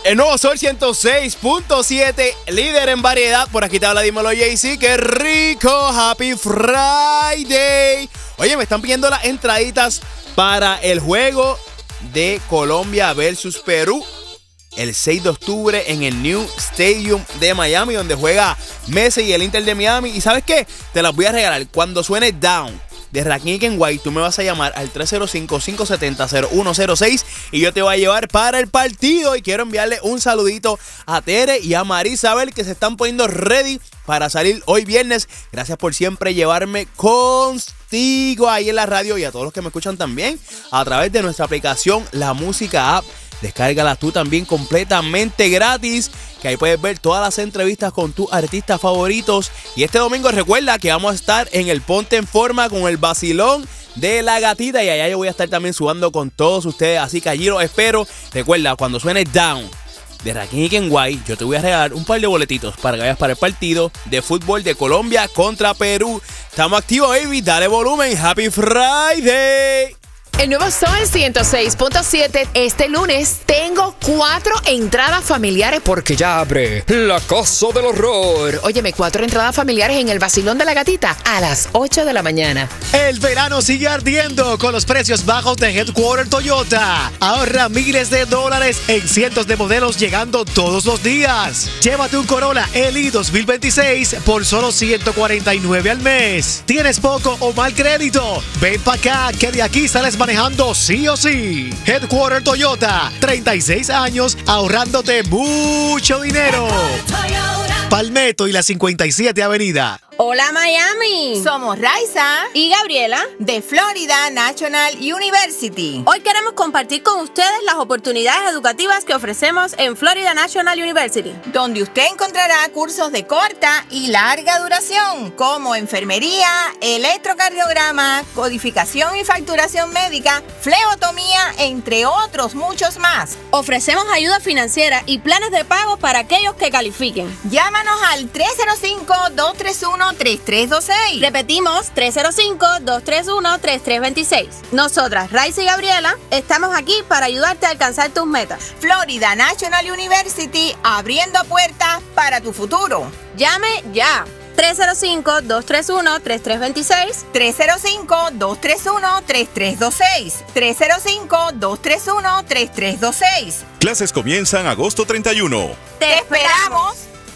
El nuevo Sol 106.7, líder en variedad. Por aquí te habla, dímelo, JC. ¡Qué rico! ¡Happy Friday! Oye, me están pidiendo las entraditas para el juego de Colombia versus Perú el 6 de octubre en el New Stadium de Miami, donde juega Messi y el Inter de Miami. ¿Y sabes qué? Te las voy a regalar. Cuando suene Down de Rakim White, tú me vas a llamar al 305-570-0106 y yo te voy a llevar para el partido. Y quiero enviarle un saludito a Tere y a Marisabel, que se están poniendo ready para salir hoy viernes. Gracias por siempre llevarme contigo ahí en la radio, y a todos los que me escuchan también a través de nuestra aplicación La Música App. Descárgala tú también completamente gratis, que ahí puedes ver todas las entrevistas con tus artistas favoritos. Y este domingo recuerda que vamos a estar en el Ponte en Forma con el vacilón de la gatita, y allá yo voy a estar también sudando con todos ustedes, así que allí los espero. Recuerda, cuando suene Down de Rakim White, yo te voy a regalar un par de boletitos para que vayas para el partido de fútbol de Colombia contra Perú. Estamos activos, baby, dale volumen. Happy Friday. El nuevo Sol 106.7. Este lunes tengo 4 entradas familiares porque ya abre la Casa del Horror. Óyeme, 4 entradas familiares en el vacilón de la gatita a las 8 de la mañana. El verano sigue ardiendo con los precios bajos de Headquarter Toyota. Ahorra miles de dólares en cientos de modelos llegando todos los días. Llévate un Corolla LI 2026 por solo $149 al mes. ¿Tienes poco o mal crédito? Ven para acá, que de aquí sales manejando sí o sí. Headquarter Toyota, 36 años ahorrándote mucho dinero. Palmetto y la 57 Avenida. Hola Miami, somos Raiza y Gabriela de Florida National University. Hoy queremos compartir con ustedes las oportunidades educativas que ofrecemos en Florida National University, donde usted encontrará cursos de corta y larga duración como enfermería, electrocardiograma, codificación y facturación médica, flebotomía, entre otros muchos más. Ofrecemos ayuda financiera y planes de pago para aquellos que califiquen. Llámanos al 305-231-3326. Repetimos, 305-231-3326. Nosotras, Raiza y Gabriela, estamos aquí para ayudarte a alcanzar tus metas. Florida National University, abriendo puertas para tu futuro. Llame ya. 305-231-3326. 305-231-3326. 305-231-3326. Clases comienzan agosto 31. ¡Te esperamos!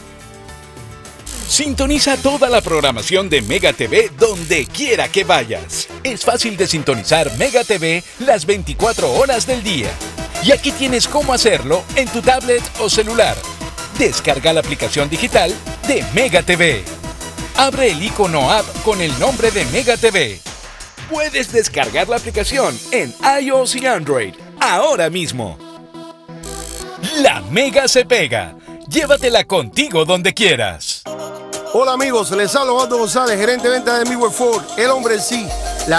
Sintoniza toda la programación de Mega TV donde quiera que vayas. Es fácil de sintonizar Mega TV las 24 horas del día. Y aquí tienes cómo hacerlo en tu tablet o celular. Descarga la aplicación digital de Mega TV. Abre el icono app con el nombre de Mega TV. Puedes descargar la aplicación en iOS y Android ahora mismo. La Mega se pega. Llévatela contigo donde quieras. Hola amigos, les habla Osvaldo González, gerente de venta de Midway Ford, el hombre en sí.